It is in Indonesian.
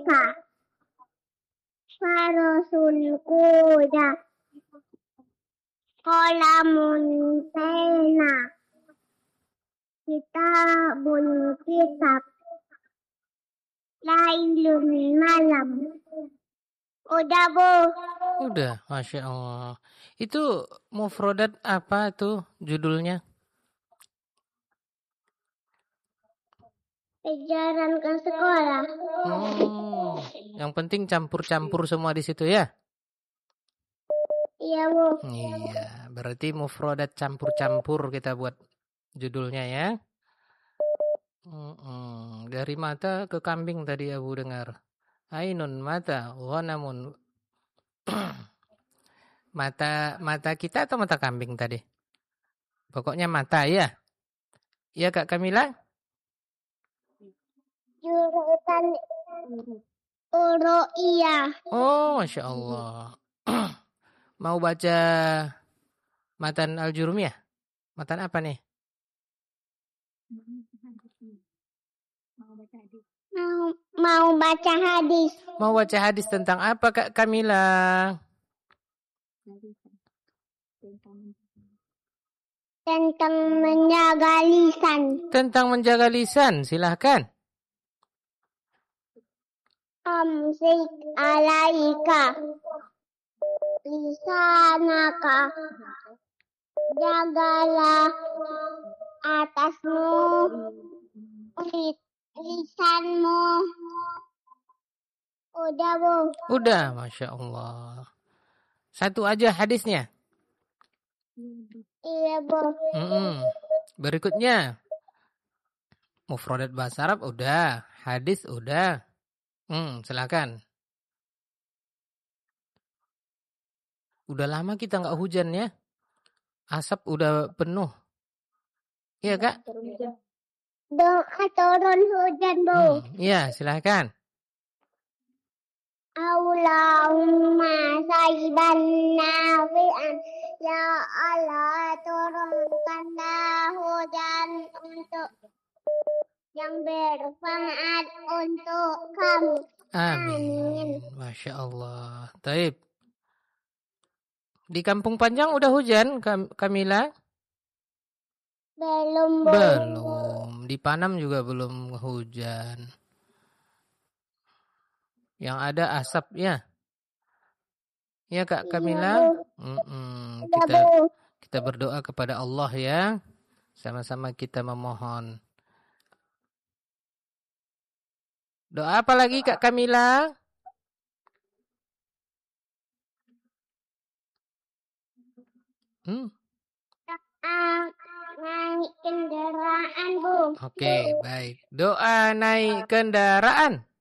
Musa. Farasul kuda. Qalamun pena. Kitabun kitab. Lailun malam. Udah, Bu. Udah, Masya Allah. Itu mufrodat apa tuh judulnya? Pelajaran ke sekolah. Yang penting campur-campur semua di situ ya? Iya, Bu. Iya, berarti mufrodat campur-campur kita buat judulnya ya. Dari mata ke kambing tadi Abu dengar. Ainun mata, ghanamun. Mata kita atau mata kambing tadi? Pokoknya mata ya. Iya Kak Kamila? Jurusan iya. Oh, Masya Allah. Mau baca matan al-jurumiyah? Matan apa nih? Mau baca hadis. Mau baca hadis tentang apa Kak Kamila? Tentang menjaga lisan. Tentang menjaga lisan, silahkan. Amsik alaika lisanaka. Jagalah atasmu lisanmu. Udah, Bu. Udah, Masya Allah. Satu aja hadisnya. Iya, Bu. Berikutnya. Mufradat bahasa Arab udah. Hadis udah. Silakan. Udah lama kita nggak hujan ya. Asap udah penuh. Iya, Kak? Doa turun hujan, Bu. Iya, silakan. Allahumma sayyiban nafi'an. Ya Allah, turunkanlah hujan untuk yang bermanfaat untuk kami. Amin. Masya Allah. Taib. Di Kampung Panjang udah hujan, Kamila? Belum, Bu. Belum. Di Panam juga belum hujan. Yang ada asap ya. Ya Kak Kamila. Kita berdoa kepada Allah ya. Sama-sama kita memohon. Doa apa lagi Kak Kamila? Naik kendaraan, Bu. Oke, baik. Doa naik kendaraan.